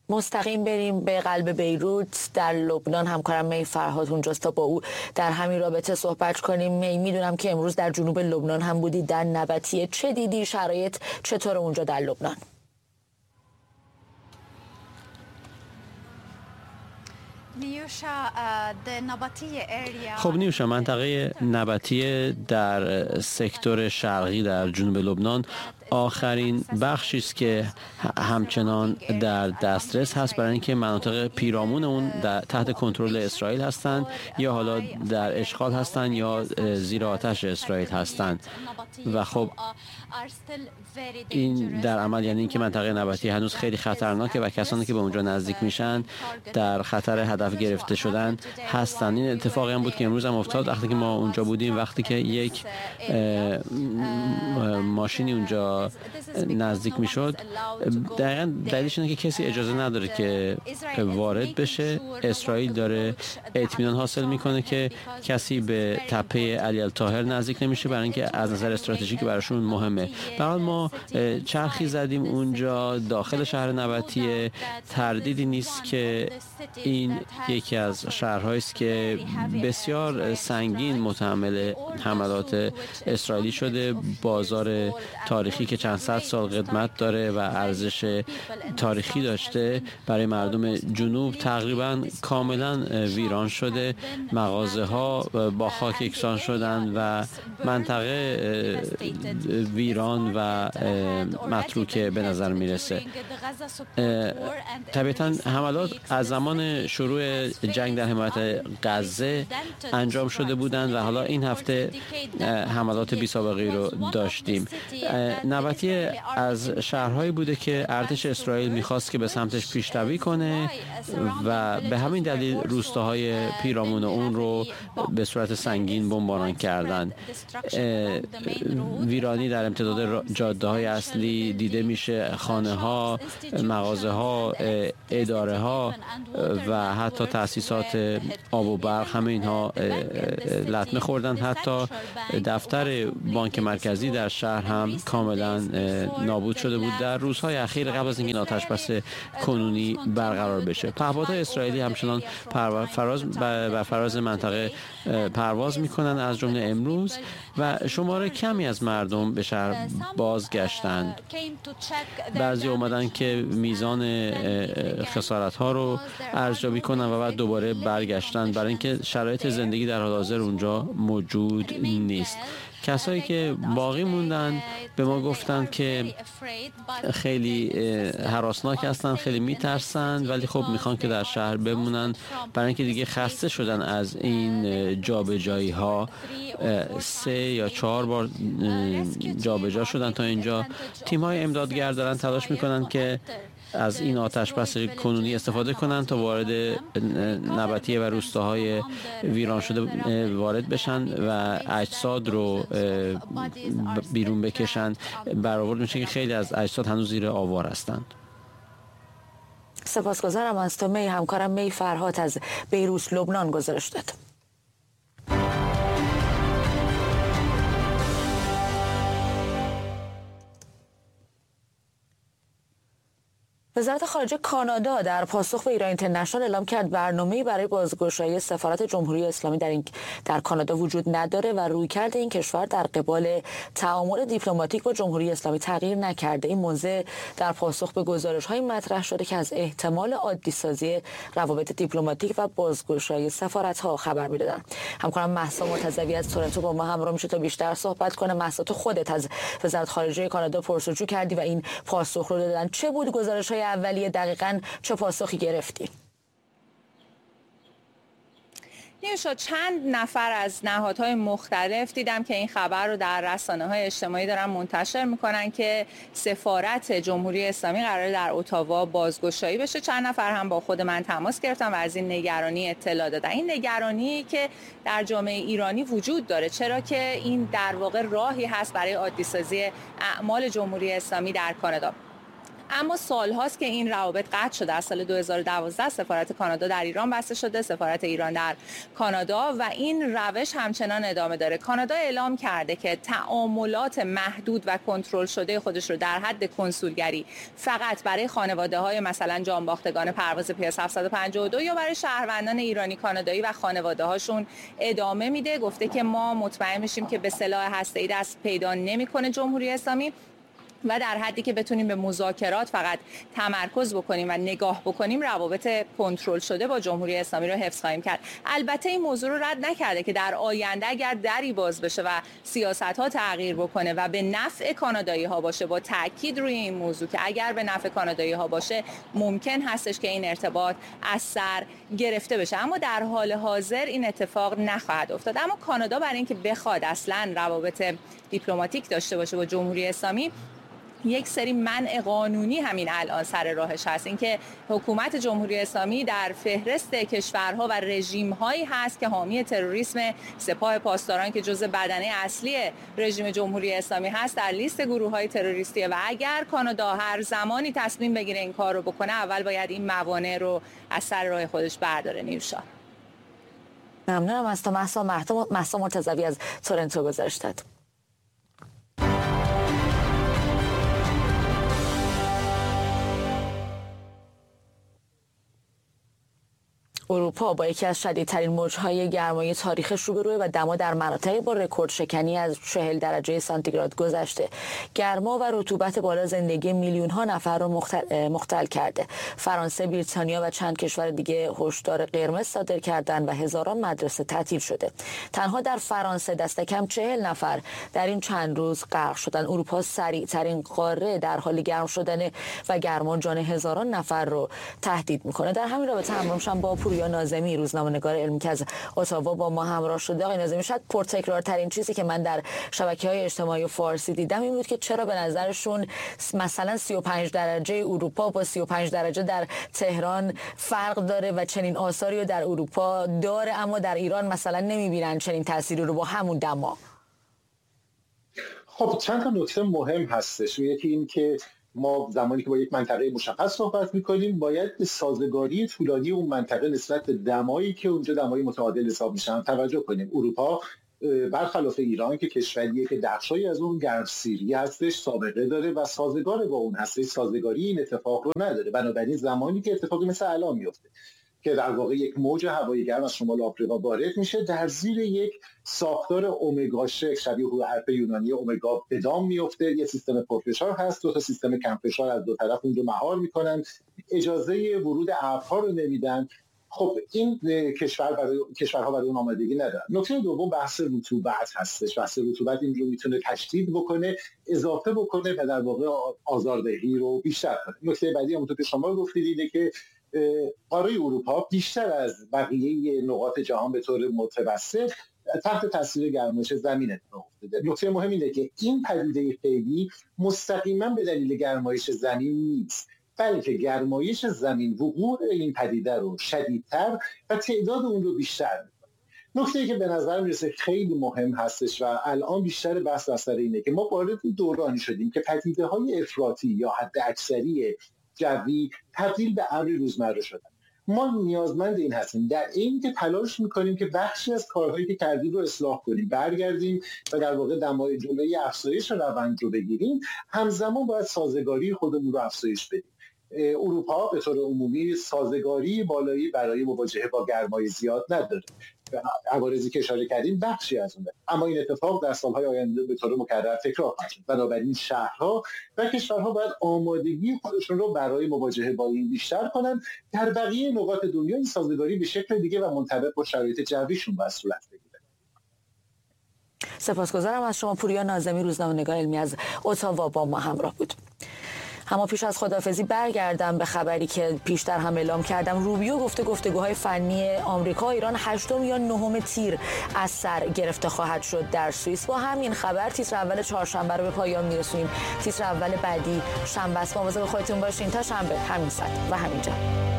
مستقیم بریم به قلب بیروت در لبنان. همکارم می فرهاد اونجاست تا با او در همین رابطه صحبت کنیم. می، میدونم که امروز در جنوب لبنان هم بودی، در نبطیه چه دیدی؟ شرایط چطور اونجا در لبنان؟ خب نیوشا، منطقه نبطیه در سکتور شرقی در جنوب لبنان آخرین بخشی است که همچنان در دسترس هست، برای اینکه مناطق پیرامون اون تحت کنترل اسرائیل هستند یا حالا در اشغال هستند یا زیر آتش اسرائیل هستند. و خب این در عمل یعنی اینکه منطقه نبطیه هنوز خیلی خطرناکه و کسانی که به اونجا نزدیک میشن در خطر هدف گرفته شدن هستند. این اتفاقی هم بود که امروز هم افتاد وقتی که ما اونجا بودیم، وقتی که یک ماشینی اونجا نزدیک میشد. دقیقاً دلیلش اینه که کسی اجازه نداره که وارد بشه. اسرائیل داره اطمینان حاصل میکنه که کسی به تپه علی الطاهر نزدیک نمیشه، برای اینکه از نظر استراتژیک براشون مهمه. به حال ما چرخی زدیم اونجا داخل شهر نبطیه. تردیدی نیست که این یکی از شهرهایی است که بسیار سنگین متحمل حملات اسرائیلی شده. بازار تاریخی که چند صد سال قدمت داره و ارزش تاریخی داشته برای مردم جنوب تقریبا کاملا ویران شده. مغازه ها با خاک یکسان شدن و منطقه ویران و متروکه به نظر میرسه. طبیعتا حملات از زمان شروع جنگ در حمایت غزه انجام شده بودند و حالا این هفته حملات بی سابقه‌ای رو داشتیم. نبطیه از شهرهایی بوده که ارتش اسرائیل میخواست که به سمتش پیشروی کنه و به همین دلیل روستاهای پیرامون اون رو به صورت سنگین بمباران کردند. ویرانی در امتداد جاده های اصلی دیده میشه. خانه ها، مغازه ها، اداره ها و حتی تأسیسات آب و برق، همه اینها لطمه خوردن. حتی دفتر بانک مرکزی در شهر هم کاملا نابود شده بود در روزهای اخیر قبل از اینکه این آتشبس کنونی برقرار بشه. پهپادهای اسرائیلی همچنان بر فراز منطقه پرواز میکنن از جمله امروز و شماره کمی از مردم به شهر بازگشتند. بعضی اومدن که میزان خسارت ها رو ارزیابی کنن و بعد دوباره برگشتن، برای اینکه شرایط زندگی در حال حاضر اونجا موجود نیست. کسایی که باقی موندن به ما گفتن که خیلی هراسناک هستن، خیلی میترسن، ولی خب میخوان که در شهر بمونن برای اینکه دیگه خسته شدن از این جابجایی ها. 3 یا 4 بار جابجا شدن تا اینجا. تیم های امدادگر دارن تلاش میکنن که از این آتش بس کنونی استفاده کنن تا وارد نبطیه و روستاهای ویران شده وارد بشن و اجساد رو بیرون بکشن. برآورد میشه که خیلی از اجساد هنوز زیر آوار هستند. سپاسگزارم از تو می. همکارم می فرهاد از بیروت لبنان گزارش داد. وزارت خارجه کانادا در پاسخ به ایران اینترنشنال اعلام کرد برنامه‌ای برای بازگشایی سفارت جمهوری اسلامی در کانادا وجود نداره و رویکرد این کشور در قبال تعامل دیپلماتیک با جمهوری اسلامی تغییر نکرده. این موضوع در پاسخ به گزارش‌های مطرح شده که از احتمال عادی‌سازی روابط دیپلماتیک و بازگشایی سفارت‌ها خبر می‌دادن. همکارم مهسا مرتضوی از تورنتو با ما همراه میشه تا بیشتر صحبت کنه. مهسا، تو خودت از وزارت خارجه کانادا پرسجو کردی و این پاسخ رو دادن. چه بود گزارش‌های اولیه؟ دقیقاً چه پاسخی گرفتی؟ نیوشا، چند نفر از نهادهای مختلف دیدم که این خبر رو در رسانه‌های اجتماعی دارن منتشر میکنن که سفارت جمهوری اسلامی قراره در اتاوا بازگشایی بشه. چند نفر هم با خود من تماس گرفتن و از این نگرانی اطلاع دادن. این نگرانی که در جامعه ایرانی وجود داره، چرا که این در واقع راهی هست برای عادی‌سازی اعمال جمهوری اسلامی در کانادا. اما سال‌هاست که این روابط قطع شده. از سال 2012 سفارت کانادا در ایران بسته شده، سفارت ایران در کانادا، و این روش همچنان ادامه داره. کانادا اعلام کرده که تعاملات محدود و کنترل شده خودش رو در حد کنسولگری فقط برای خانواده‌های مثلا جانباختگان پرواز PS 752 یا برای شهروندان ایرانی کانادایی و خانواده‌هاشون ادامه میده. گفته که ما مطمئن میشیم که به سلاح هسته‌ای دست پیدا نمی‌کنه جمهوری اسلامی و در حدی که بتونیم به مذاکرات فقط تمرکز بکنیم و نگاه بکنیم روابط کنترل شده با جمهوری اسلامی رو حفظ خواهیم کرد. البته این موضوع رو رد نکرده که در آینده اگر دری باز بشه و سیاست‌ها تغییر بکنه و به نفع کانادایی‌ها باشه، با تاکید روی این موضوع که اگر به نفع کانادایی‌ها باشه ممکن هستش که این ارتباط از سر گرفته بشه، اما در حال حاضر این اتفاق نخواهد افتاد. اما کانادا برای اینکه بخواد اصلاً روابط دیپلماتیک داشته باشه با جمهوری اسلامی، یک سری منع قانونی همین الان سر راهش هست. اینکه حکومت جمهوری اسلامی در فهرست کشورها و رژیم‌هایی هست که حامی تروریسم، سپاه پاسداران که جزء بدنه اصلی رژیم جمهوری اسلامی هست در لیست گروه‌های تروریستی، و اگر کانادا هر زمانی تصمیم بگیره این کار رو بکنه، اول باید این موانع رو از سر راه خودش برداره. نیوشا. ممنونم از تو مهسا مرتضوی از تورنتو گذاشتد. اروپا با یکی از شدیدترین موج‌های گرمای تاریخش روبروه و دما در مناطقی با رکورد شکنی از 40 درجه سانتیگراد گذشته. گرما و رطوبت بالا زندگی میلیون‌ها نفر را مختل کرده. فرانسه، بریتانیا و چند کشور دیگه هشدار قرمز صادر کردند و هزاران مدرسه تعطیل شده. تنها در فرانسه دست کم 40 نفر در این چند روز غرق شدند. اروپا سریع‌ترین قاره در حال گرم شدن و گرما جان هزاران نفر رو تهدید می‌کنه. در همین رابطه همراهشم با پوریا ناظمی، روزنامه‌نگار علمی که از اتاوا با ما همراه شده. آقای ناظمی، شاید پرتکرارترین چیزی که من در شبکه‌های اجتماعی فارسی دیدم این بود که چرا به نظرشون مثلا 35 درجه اروپا با 35 درجه در تهران فرق داره و چنین آثاری رو در اروپا داره، اما در ایران مثلا نمی‌بینن چنین تأثیری رو با همون دما. خب چند تا نکته مهم هستش. یکی این که ما زمانی که با یک منطقه مشخص صحبت می‌کنیم باید به سازگاری طولانی اون منطقه نسبت به دمایی که اونجا دمای متعادل حساب میشن توجه کنیم. اروپا برخلاف ایران که کشوریه که بخشی از اون گرمسیری هستش سابقه داره و سازگار با اون هستش، سازگاری این اتفاق رو نداره. بنابراین زمانی که اتفاقی مثل الان میفته که در واقع یک موج هوایی گرم از شمال آفریقا وارد میشه، در زیر یک ساختار اومگا 6 شبیه حرف یونانی اومگا به دام میفته. یه سیستم پرفشار هست، دو تا سیستم کم فشار از دو طرف اون رو مهار میکنن، اجازه ورود ابرها رو نمیدن. خب این کشورها برای اون آمادگی ندارن. نکته دوم بحث رطوبت هستش. بحث رطوبت این رو میتونه تشدید بکنه، اضافه بکنه و در واقع آزاردهی رو بیشتر کنه. نکته بعدی همونطور که شما گفتید اینه که قاره اروپا بیشتر از بقیه نقاط جهان به طور متوسط تحت تاثیر گرمایش زمین اتفاق افتاده. نکته مهم اینه که این پدیده فعلی مستقیما به دلیل گرمایش زمین نیست، بلکه گرمایش زمین وقوع این پدیده رو شدیدتر و تعداد اون رو بیشتر می‌کنه. نکته‌ای که به نظر میرسه خیلی مهم هستش و الان بیشتر بحث سر اینه که ما وارد دورانی شدیم که پدیده‌های افراطی یا حداکثری جوی تبدیل به امری روزمره شدن. ما نیازمند این هستیم در این که تلاش میکنیم که بخشی از کارهایی که کردیم رو اصلاح کنیم، برگردیم و در واقع دمای جلوی افزایش روند رو بگیریم. همزمان باید سازگاری خودمون رو افزایش بدیم. اروپا به طور عمومی سازگاری بالایی برای مواجهه با گرمای زیاد نداره. عوارضی که اشاره کردیم بخشی از اونه، اما این اتفاق در سالهای آینده به طور مکرر تکرار خواهد شد. بنابراین شهرها و کشورها باید آمادگی خودشون رو برای مواجهه با این بیشتر کنن. در بقیه نقاط دنیا این سازگاری به شکل دیگه و منطبق با شرایط جویشون باید صورت بگیره. سپاسگزارم از شما. پوریا ناظمی، روزنامه‌نگار علمی از اتاوا با ما همراه بود. اما پیش از خداحافظی برگردم به خبری که پیشتر هم اعلام کردم. روبیو گفته گفتگوهای فنی آمریکا ایران 8 یا 9 تیر از سر گرفته خواهد شد در سوئیس. با همین خبر تیتر اول چهارشنبه رو به پایان میرسونیم. تیتر اول بعدی شنبه است. مواظب خودتون باشین. تا شنبه همین ساعت و همینجا.